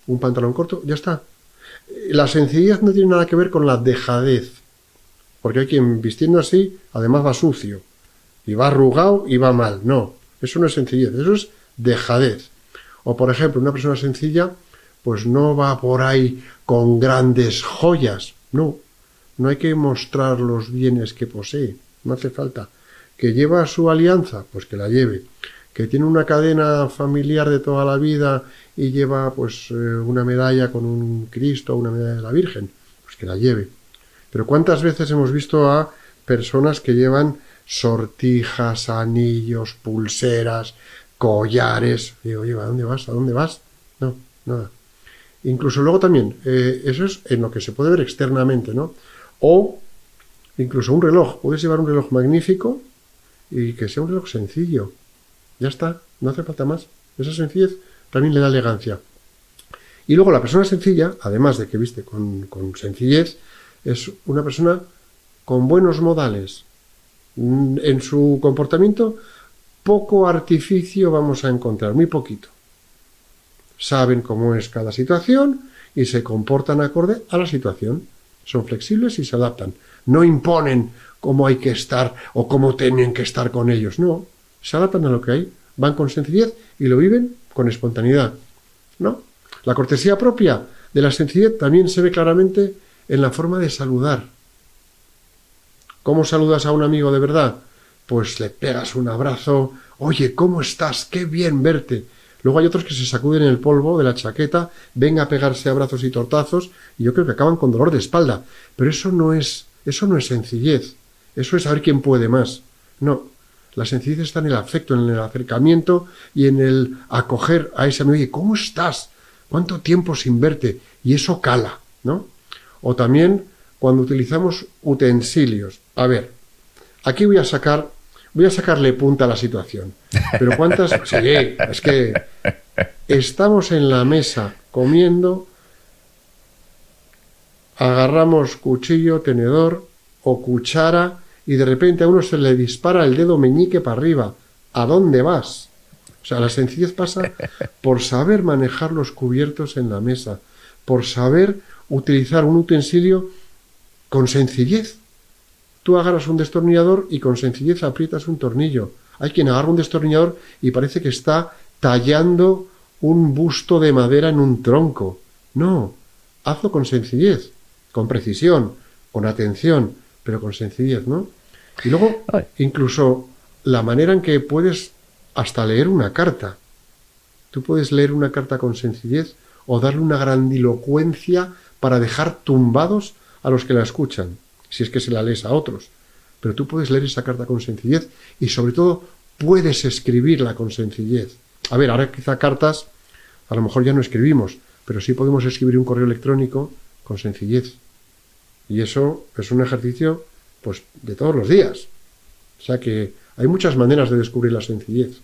un pantalón corto, ya está. La sencillez no tiene nada que ver con la dejadez, porque hay quien vistiendo así, además va sucio, y va arrugado y va mal. No, eso no es sencillez, eso es dejadez. O por ejemplo, una persona sencilla, pues no va por ahí con grandes joyas, no hay que mostrar los bienes que posee, no hace falta. Que lleva su alianza, pues que la lleve. Que tiene una cadena familiar de toda la vida y lleva pues una medalla con un Cristo, una medalla de la Virgen, pues que la lleve. Pero ¿cuántas veces hemos visto a personas que llevan sortijas, anillos, pulseras, collares? Digo, oye, ¿a dónde vas? ¿A dónde vas? No, nada. Incluso luego también, eso es en lo que se puede ver externamente, ¿no? O incluso un reloj. Puedes llevar un reloj magnífico y que sea un reloj sencillo. Ya está, no hace falta más. Esa sencillez también le da elegancia. Y luego la persona sencilla, además de que viste con sencillez, es una persona con buenos modales. En su comportamiento, poco artificio vamos a encontrar, muy poquito. Saben cómo es cada situación y se comportan acorde a la situación. Son flexibles y se adaptan. No imponen cómo hay que estar o cómo tienen que estar con ellos. No, se adaptan a lo que hay. Van con sencillez y lo viven con espontaneidad, ¿no? La cortesía propia de la sencillez también se ve claramente en la forma de saludar. ¿Cómo saludas a un amigo de verdad? Pues le pegas un abrazo. Oye, ¿cómo estás? ¡Qué bien verte! Luego hay otros que se sacuden el polvo de la chaqueta, ven a pegarse abrazos y tortazos, y yo creo que acaban con dolor de espalda. Pero eso no es sencillez. Eso es saber quién puede más. No. La sencillez está en el afecto, en el acercamiento y en el acoger a ese amigo. Oye, ¿cómo estás? ¿Cuánto tiempo sin verte? Y eso cala, ¿no? O también cuando utilizamos utensilios. A ver, aquí voy a sacarle punta a la situación. Pero ¿cuántas? Sí, es que estamos en la mesa comiendo, agarramos cuchillo, tenedor o cuchara y de repente a uno se le dispara el dedo meñique para arriba. ¿A dónde vas? O sea, la sencillez pasa por saber manejar los cubiertos en la mesa, por saber utilizar un utensilio con sencillez. Tú agarras un destornillador y con sencillez aprietas un tornillo. Hay quien agarra un destornillador y parece que está tallando un busto de madera en un tronco. No, hazlo con sencillez, con precisión, con atención, pero con sencillez, ¿no? Y luego, incluso la manera en que puedes hasta leer una carta. Tú puedes leer una carta con sencillez o darle una grandilocuencia para dejar tumbados a los que la escuchan, si es que se la lees a otros. Pero tú puedes leer esa carta con sencillez y sobre todo puedes escribirla con sencillez. A ver, ahora quizá cartas a lo mejor ya no escribimos, pero sí podemos escribir un correo electrónico con sencillez. Y eso es un ejercicio pues de todos los días. O sea que hay muchas maneras de descubrir la sencillez.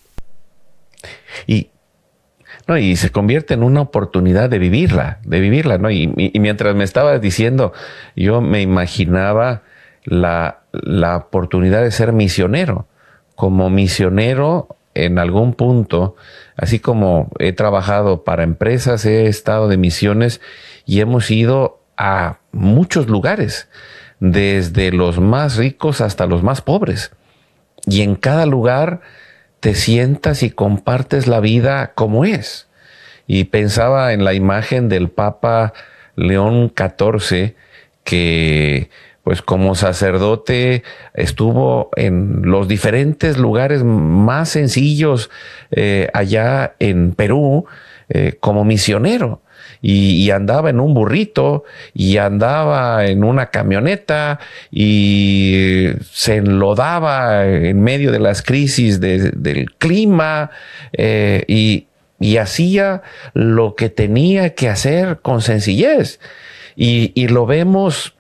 Y se convierte en una oportunidad de vivirla, ¿no? Y mientras me estabas diciendo, yo me imaginaba la oportunidad de ser misionero. Como misionero, en algún punto, así como he trabajado para empresas, he estado de misiones y hemos ido a muchos lugares, desde los más ricos hasta los más pobres. Y en cada lugar te sientas y compartes la vida como es. Y pensaba en la imagen del Papa León XIV, que pues como sacerdote estuvo en los diferentes lugares más sencillos allá en Perú como misionero. Y andaba en un burrito y andaba en una camioneta y se enlodaba en medio de las crisis del clima y hacía lo que tenía que hacer con sencillez. Y lo vemos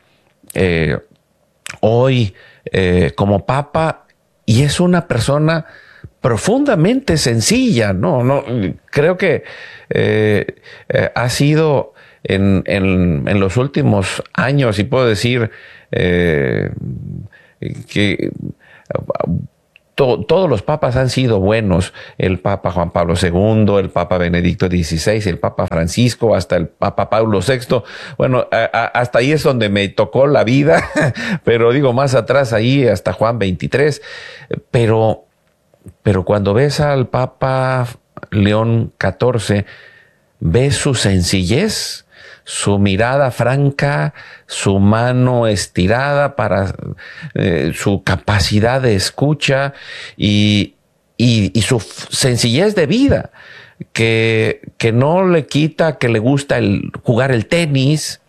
hoy como Papa y es una persona profundamente sencilla, no creo que ha sido en los últimos años, y puedo decir que todos los papas han sido buenos. El Papa Juan Pablo II, el Papa Benedicto XVI, el Papa Francisco, hasta el Papa Paulo VI. Bueno, hasta ahí es donde me tocó la vida, pero digo, más atrás ahí hasta Juan XXIII. Pero cuando ves al Papa León XIV, ves su sencillez, su mirada franca, su mano estirada para su capacidad de escucha y su sencillez de vida, que no le quita que le gusta jugar el tenis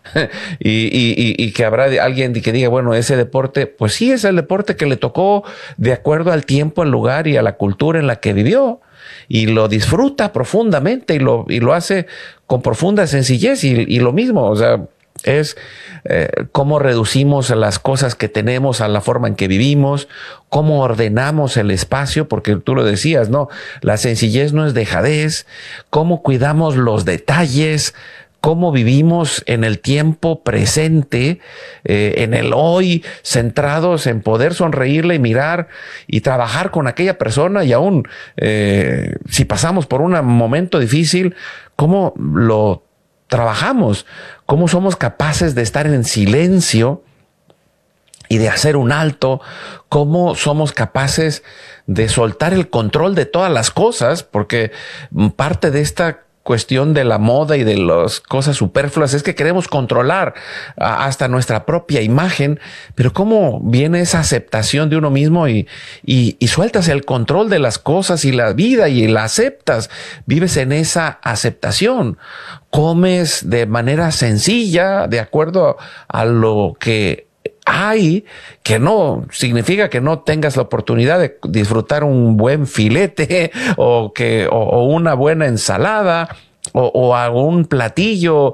y que habrá alguien que diga, bueno, ese deporte, pues sí, es el deporte que le tocó de acuerdo al tiempo, el lugar y a la cultura en la que vivió. Y lo disfruta profundamente y lo hace con profunda sencillez y lo mismo, o sea, es cómo reducimos las cosas que tenemos a la forma en que vivimos, cómo ordenamos el espacio, porque tú lo decías, ¿no? La sencillez no es dejadez, cómo cuidamos los detalles, cómo vivimos en el tiempo presente, en el hoy, centrados en poder sonreírle y mirar y trabajar con aquella persona, y aún si pasamos por un momento difícil, cómo lo trabajamos, cómo somos capaces de estar en silencio y de hacer un alto, cómo somos capaces de soltar el control de todas las cosas, porque parte de esta cuestión de la moda y de las cosas superfluas es que queremos controlar hasta nuestra propia imagen, pero cómo viene esa aceptación de uno mismo y sueltas el control de las cosas y la vida y la aceptas, vives en esa aceptación, comes de manera sencilla, de acuerdo a lo que hay, que no significa que no tengas la oportunidad de disfrutar un buen filete o una buena ensalada o algún platillo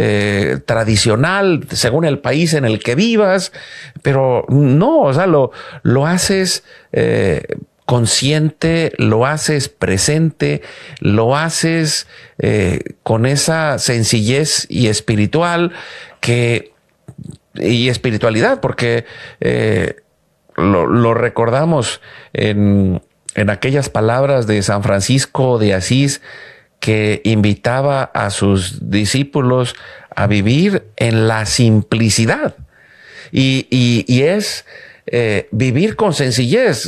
tradicional según el país en el que vivas, pero no, o sea, lo haces consciente, lo haces presente, lo haces con esa sencillez y espiritualidad, porque lo recordamos en aquellas palabras de San Francisco de Asís, que invitaba a sus discípulos a vivir en la simplicidad. Y es vivir con sencillez.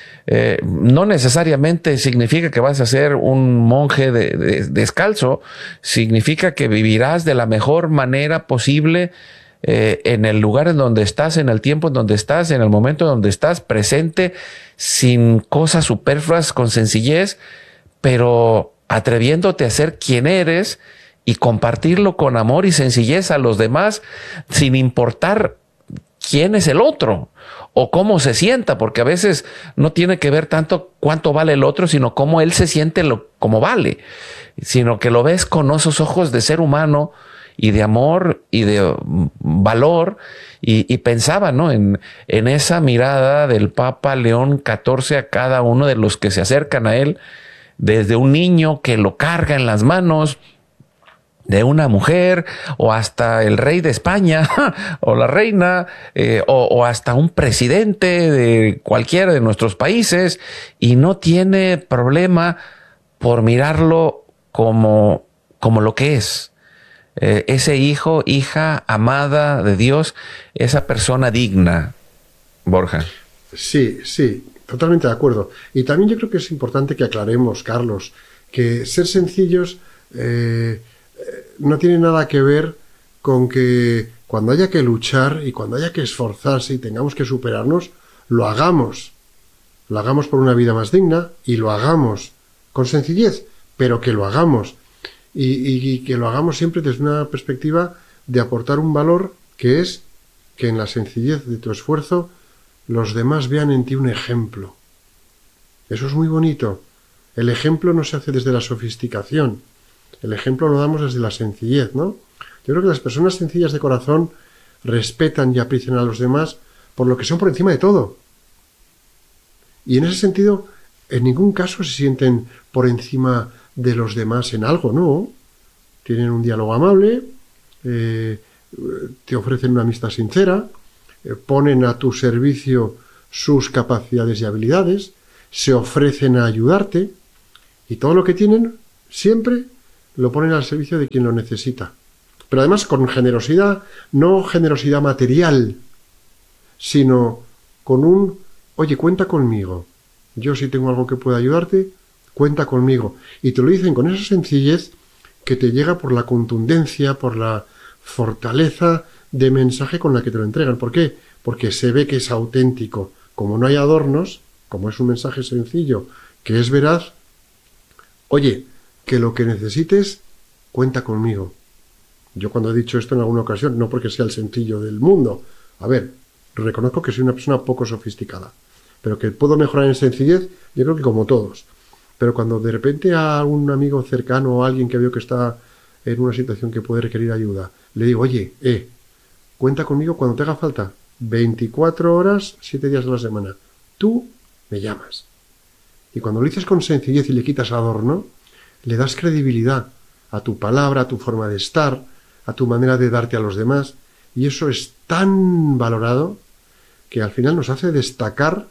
No necesariamente significa que vas a ser un monje descalzo, significa que vivirás de la mejor manera posible en el lugar en donde estás, en el tiempo en donde estás, en el momento en donde estás, presente, sin cosas superfluas, con sencillez, pero atreviéndote a ser quien eres y compartirlo con amor y sencillez a los demás, sin importar quién es el otro o cómo se sienta, porque a veces no tiene que ver tanto cuánto vale el otro, sino cómo él se siente como vale, sino que lo ves con esos ojos de ser humano y de amor y de valor, y pensaba, ¿no?, en esa mirada del Papa León XIV a cada uno de los que se acercan a él, desde un niño que lo carga en las manos, de una mujer, o hasta el rey de España o la reina, o hasta un presidente de cualquiera de nuestros países, y no tiene problema por mirarlo como lo que es. Ese hijo, hija amada de Dios, esa persona digna, Borja. Sí, totalmente de acuerdo. Y también yo creo que es importante que aclaremos, Carlos, que ser sencillos no tiene nada que ver con que cuando haya que luchar y cuando haya que esforzarse y tengamos que superarnos, lo hagamos. Lo hagamos por una vida más digna y lo hagamos con sencillez, pero que lo hagamos. Y que lo hagamos siempre desde una perspectiva de aportar un valor, que es que en la sencillez de tu esfuerzo los demás vean en ti un ejemplo. Eso es muy bonito. El ejemplo no se hace desde la sofisticación. El ejemplo lo damos desde la sencillez, ¿no? Yo creo que las personas sencillas de corazón respetan y aprecian a los demás por lo que son por encima de todo. Y en ese sentido, en ningún caso se sienten por encima de los demás en algo, ¿no? Tienen un diálogo amable, te ofrecen una amistad sincera, ponen a tu servicio sus capacidades y habilidades, se ofrecen a ayudarte y todo lo que tienen siempre lo ponen al servicio de quien lo necesita. Pero además con generosidad, no generosidad material, sino con un, oye, cuenta conmigo. Yo si tengo algo que pueda ayudarte, cuenta conmigo. Y te lo dicen con esa sencillez que te llega por la contundencia, por la fortaleza de mensaje con la que te lo entregan. ¿Por qué? Porque se ve que es auténtico. Como no hay adornos, como es un mensaje sencillo, que es veraz, oye, que lo que necesites, cuenta conmigo. Yo cuando he dicho esto en alguna ocasión, no porque sea el sencillo del mundo, a ver, reconozco que soy una persona poco sofisticada, pero que puedo mejorar en sencillez, yo creo que como todos. Pero cuando de repente a un amigo cercano o a alguien que veo que está en una situación que puede requerir ayuda, le digo, oye, cuenta conmigo cuando te haga falta, 24 horas, 7 días de la semana. Tú me llamas. Y cuando lo dices con sencillez y le quitas adorno, le das credibilidad a tu palabra, a tu forma de estar, a tu manera de darte a los demás. Y eso es tan valorado que al final nos hace destacar.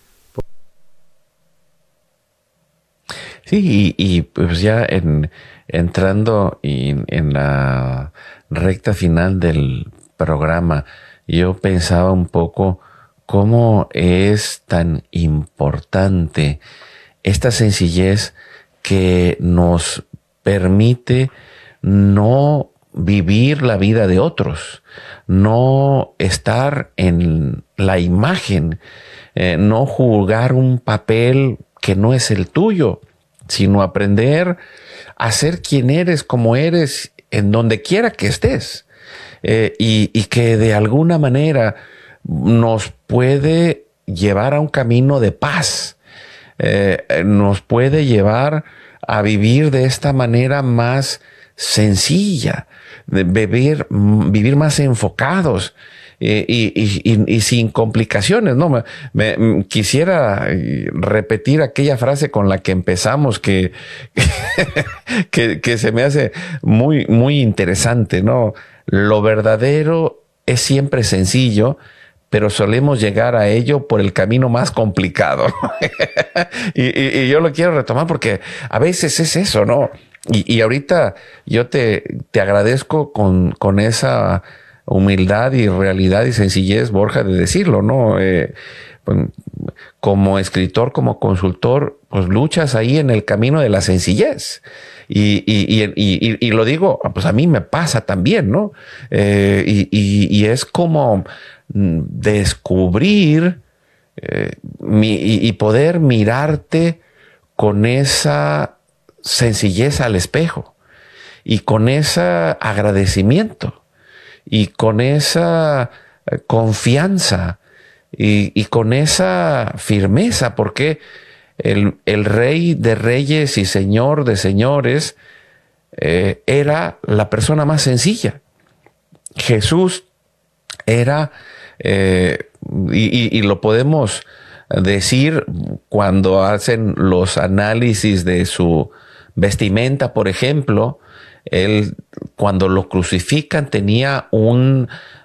Sí, y pues ya entrando en la recta final del programa, yo pensaba un poco cómo es tan importante esta sencillez que nos permite no vivir la vida de otros, no estar en la imagen, no jugar un papel que no es el tuyo, sino aprender a ser quien eres, como eres, en donde quiera que estés, y que de alguna manera nos puede llevar a un camino de paz, nos puede llevar a vivir de esta manera más sencilla, de vivir más enfocados y sin complicaciones, ¿no? Quisiera repetir aquella frase con la que empezamos que se me hace muy, muy interesante, ¿no? Lo verdadero es siempre sencillo, pero solemos llegar a ello por el camino más complicado. y yo lo quiero retomar porque a veces es eso, ¿no? Y ahorita yo te agradezco con esa humildad y realidad y sencillez, Borja, de decirlo, ¿no? Como escritor, como consultor, pues luchas ahí en el camino de la sencillez. Y lo digo, pues a mí me pasa también, ¿no? Y es como descubrir y poder mirarte con esa sencillez al espejo y con ese agradecimiento y con esa confianza y con esa firmeza, porque el Rey de Reyes y Señor de Señores era la persona más sencilla. Jesús era, y lo podemos decir cuando hacen los análisis de su vestimenta, por ejemplo, él cuando lo crucifican tenía una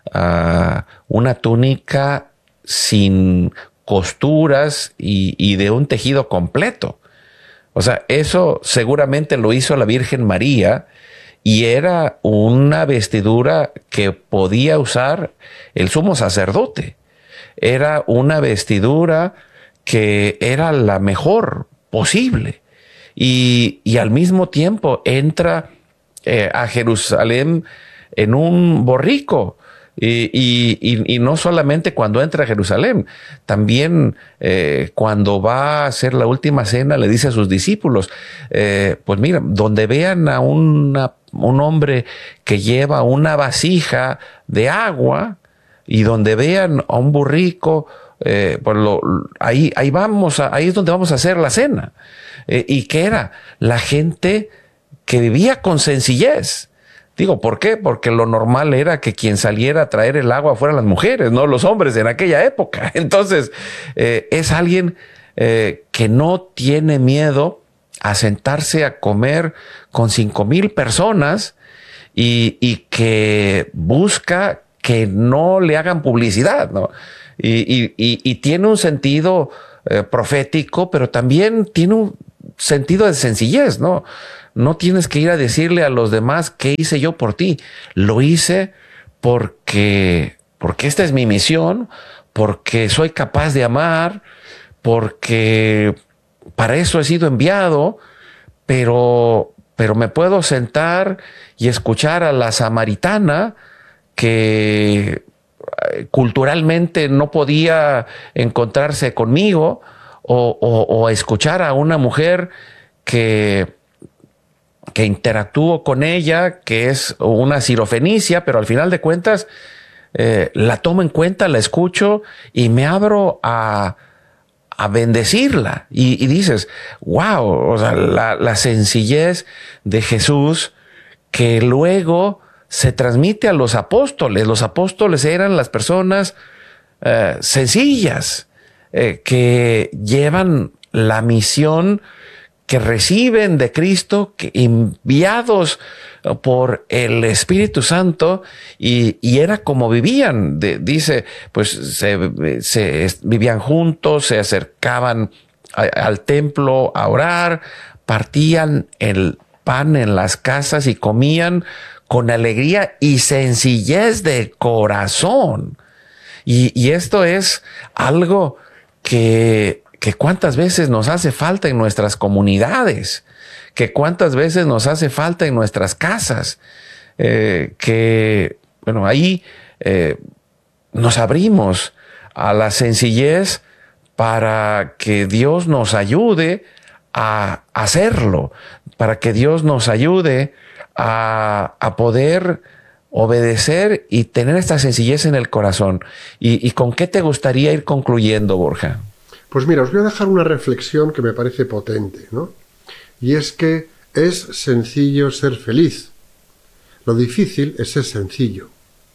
túnica sin costuras y de un tejido completo. O sea, eso seguramente lo hizo la Virgen María y era una vestidura que podía usar el sumo sacerdote. Era una vestidura que era la mejor posible. Y al mismo tiempo entra a Jerusalén en un borrico. Y no solamente cuando entra a Jerusalén, también cuando va a hacer la última cena le dice a sus discípulos, pues mira, donde vean a un hombre que lleva una vasija de agua y donde vean a un burrico, pues ahí es donde vamos a hacer la cena. ¿Y qué era? La gente que vivía con sencillez. Digo, ¿por qué? Porque lo normal era que quien saliera a traer el agua fueran las mujeres, no los hombres en aquella época. Entonces, es alguien que no tiene miedo a sentarse a comer con 5,000 personas y que busca que no le hagan publicidad, ¿no? Y tiene un sentido profético, pero también tiene un sentido de sencillez, ¿no? No tienes que ir a decirle a los demás qué hice yo por ti. Lo hice porque esta es mi misión, porque soy capaz de amar, porque para eso he sido enviado, pero me puedo sentar y escuchar a la samaritana que culturalmente no podía encontrarse conmigo, o escuchar a una mujer que interactúo con ella, que es una sirofenicia, pero al final de cuentas la tomo en cuenta, la escucho y me abro a bendecirla. Y dices, wow, o sea, la sencillez de Jesús que luego se transmite a los apóstoles. Los apóstoles eran las personas sencillas, que llevan la misión que reciben de Cristo, que enviados por el Espíritu Santo, y era como vivían. Dice, pues vivían juntos, se acercaban al templo a orar, partían el pan en las casas y comían con alegría y sencillez de corazón. Y esto es algo que cuántas veces nos hace falta en nuestras comunidades, que cuántas veces nos hace falta en nuestras casas, ahí nos abrimos a la sencillez para que Dios nos ayude a hacerlo, para que Dios nos ayude a poder obedecer y tener esta sencillez en el corazón. ¿Y con qué te gustaría ir concluyendo, Borja? Pues mira, os voy a dejar una reflexión que me parece potente, ¿no? Y es que es sencillo ser feliz. Lo difícil es ser sencillo.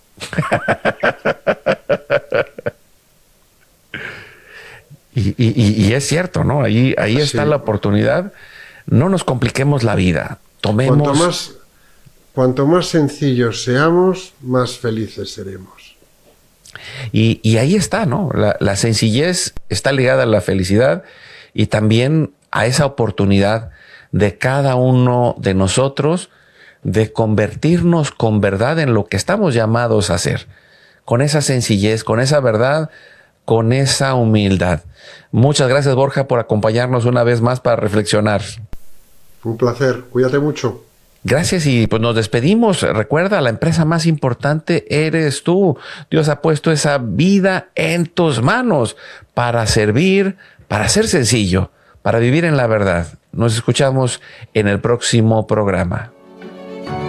Y es cierto, ¿no? Ahí está la oportunidad. No nos compliquemos la vida. Tomemos... Cuanto más sencillos seamos, más felices seremos. Y ahí está, ¿no? La sencillez está ligada a la felicidad y también a esa oportunidad de cada uno de nosotros de convertirnos con verdad en lo que estamos llamados a hacer. Con esa sencillez, con esa verdad, con esa humildad. Muchas gracias, Borja, por acompañarnos una vez más para reflexionar. Un placer. Cuídate mucho. Gracias, y pues nos despedimos. Recuerda, la empresa más importante eres tú. Dios ha puesto esa vida en tus manos para servir, para ser sencillo, para vivir en la verdad. Nos escuchamos en el próximo programa.